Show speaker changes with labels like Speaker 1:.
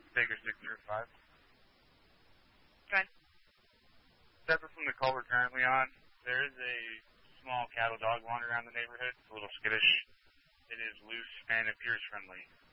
Speaker 1: Baker 605.
Speaker 2: Go ahead.
Speaker 1: Separate from the call we're currently on, there is a small cattle dog wandering around the neighborhood. It's a little skittish. It is loose and appears friendly.